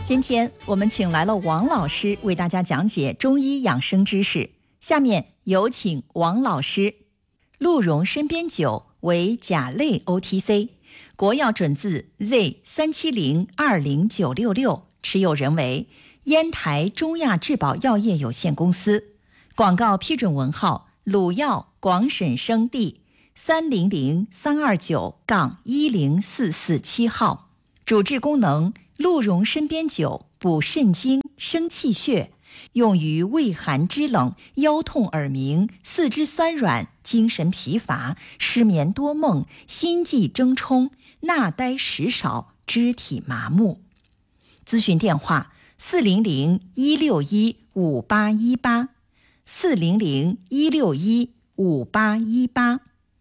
今天我们请来了王老师为大家讲解中医养生知识。下面有请王老师。鹿茸参边酒为甲类 OTC， 国药准字 Z370-20966， 持有人为烟台中亚质保药业有限公司。广告批准文号鲁药广审生地300-329-10447号。主治功能：鹿茸参边酒补肾精、生气血，用于畏寒肢冷、腰痛耳鸣、四肢酸软、精神疲乏、失眠多梦、心悸怔冲、纳呆食少、肢体麻木。咨询电话400-161-5818 400-161-5818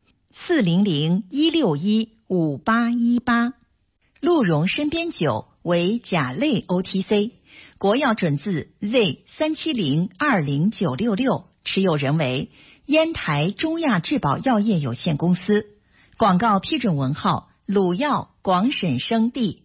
400-161-5818。鹿茸参边酒为甲类 OTC， 国药准字 Z370-20966， 持有人为烟台中亚质保药业有限公司。广告批准文号鲁药广审生地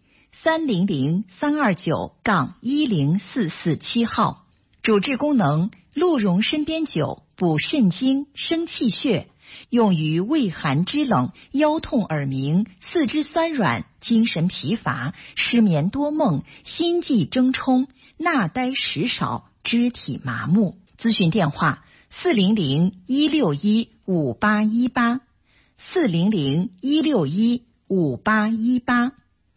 300-329-10447号。主治功能：鹿茸参边酒补肾精、生气血，用于畏寒肢冷、腰痛耳鸣、四肢酸软、精神疲乏、失眠多梦、心悸怔冲、纳呆食少、肢体麻木。咨询电话400-161-5818 400-161-5818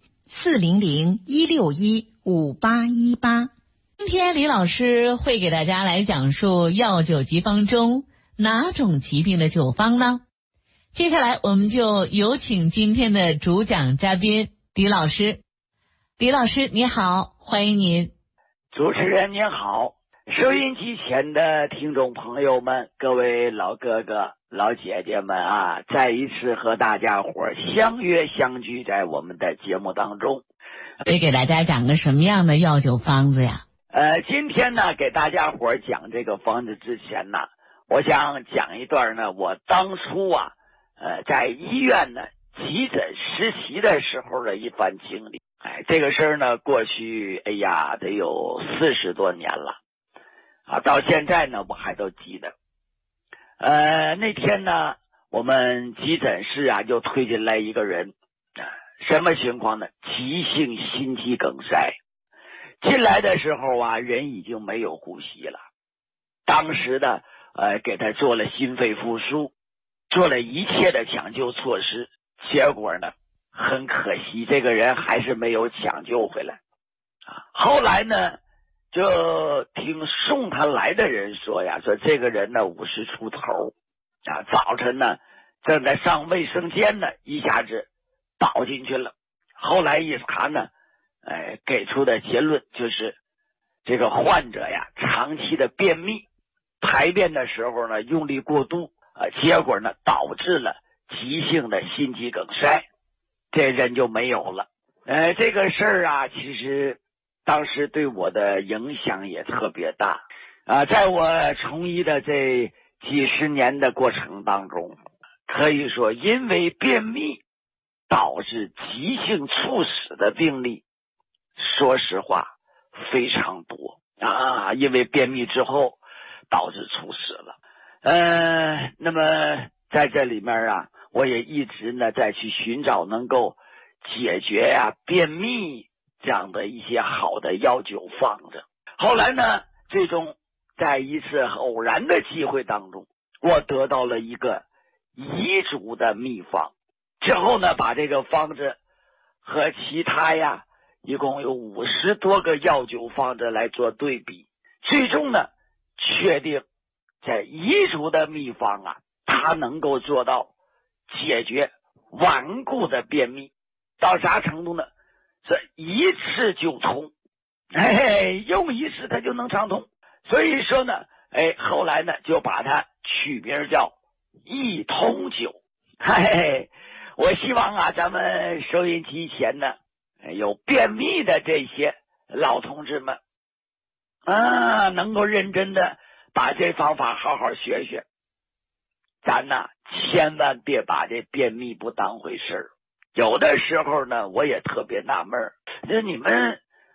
400-161-5818。 今天李老师会给大家来讲述药酒急方中哪种疾病的酒方呢？接下来我们就有请今天的主讲嘉宾李老师。李老师你好，欢迎您。 主持人您好，收音机前的听众朋友们，各位老哥哥老姐姐们啊，再一次和大家伙相约相聚在我们的节目当中。 会给大家讲个什么样的药酒方子呀？ 今天呢，给大家伙讲这个方子之前呢，我想讲一段呢，我当初啊，在医院呢急诊实习的时候的一番经历。这个事儿呢，过去得有40多年了，啊，到现在呢我还都记得。那天呢，我们急诊室啊就推进来一个人，什么情况呢？急性心肌梗塞。进来的时候啊，人已经没有呼吸了。当时呢，给他做了心肺复苏，做了一切的抢救措施，结果呢，很可惜，这个人还是没有抢救回来。后来呢，就听送他来的人说呀，说这个人呢50出头，早晨呢正在上卫生间呢，一下子倒进去了。后来一查呢，给出的结论就是这个患者呀长期的便秘，排便的时候呢用力过度，结果呢导致了急性的心肌梗塞，这人就没有了。这个事儿啊，其实当时对我的影响也特别大啊。在我从医的这几十年的过程当中，可以说因为便秘导致急性猝死的病例，说实话非常多啊，因为便秘之后导致猝死了。那么在这里面啊，我也一直呢在去寻找能够解决便秘这样的一些好的药酒方子。后来呢，最终在一次偶然的机会当中，我得到了一个遗嘱的秘方，之后呢把这个方子和其他一共有50多个药酒方子来做对比，最终呢确定这遗嘱的秘方啊，它能够做到解决顽固的便秘。到啥程度呢？是一次就通，用一次它就能畅通。所以说呢，后来呢就把它取名叫益通酒。我希望啊，咱们收音机前呢有便秘的这些老同志们啊，能够认真的把这方法好好学学。咱呢千万别把这便秘不当回事儿。有的时候呢，我也特别纳闷，这你们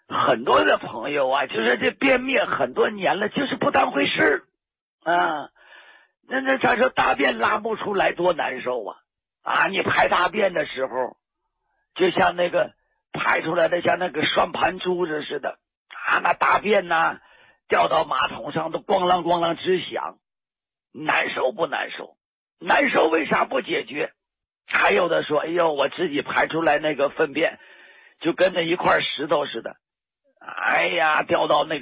很多的朋友啊，就是这便秘很多年了，就是不当回事啊。那他说大便拉不出来多难受啊！你排大便的时候，就像那个排出来的像那个涮盘珠子似的啊，那大便呢掉到马桶上都咣啷咣啷直响，难受不难受？难受为啥不解决？还有的说，哎呦，我自己排出来那个粪便就跟那一块石头似的，哎呀，掉到那个